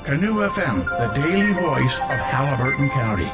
Canoe FM, the daily voice of Halliburton County.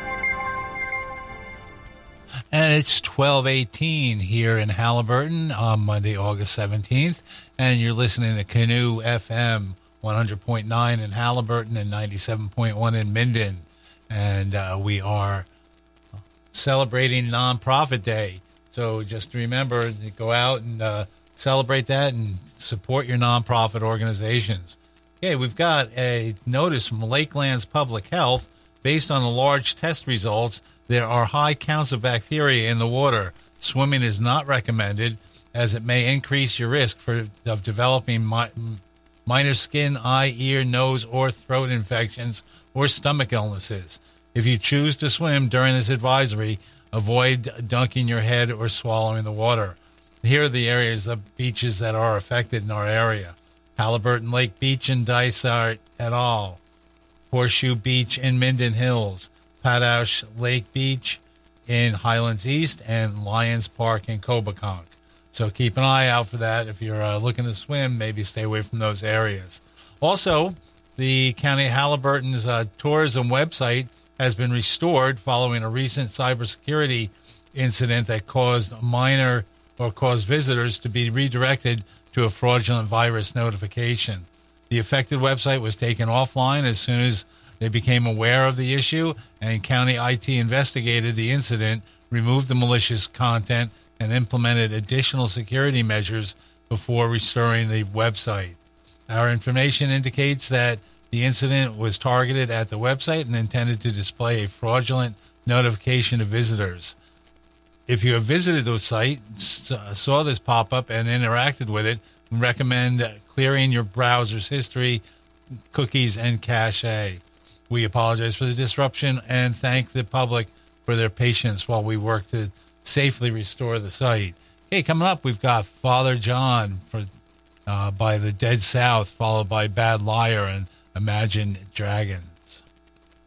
And it's 12:18 here in Halliburton on Monday, August 17th. And you're listening to Canoe FM 100.9 in Halliburton and 97.1 in Minden. And we are celebrating Nonprofit Day. So just remember to go out and celebrate that and support your nonprofit organizations. Okay, we've got a notice from Lakelands Public Health. Based on the large test results, there are high counts of bacteria in the water. Swimming is not recommended as it may increase your risk of developing minor skin, eye, ear, nose, or throat infections or stomach illnesses. If you choose to swim during this advisory, avoid dunking your head or swallowing the water. Here are the areas of beaches that are affected in our area. Halliburton Lake Beach in Dysart et al. Horseshoe Beach in Minden Hills. Padaush Lake Beach in Highlands East, and Lions Park in Coboconk. So keep an eye out for that. If you're looking to swim, maybe stay away from those areas. Also, the County of Halliburton's tourism website has been restored following a recent cybersecurity incident that caused visitors to be redirected to a fraudulent virus notification. The affected website was taken offline as soon as they became aware of the issue, and County IT investigated the incident, removed the malicious content, and implemented additional security measures before restoring the website. Our information indicates that the incident was targeted at the website and intended to display a fraudulent notification to visitors. If you have visited the site, saw this pop-up, and interacted with it, we recommend clearing your browser's history, cookies, and cache. We apologize for the disruption and thank the public for their patience while we work to safely restore the site. Okay, coming up, we've got Father John by the Dead South, followed by Bad Liar and Imagine Dragons.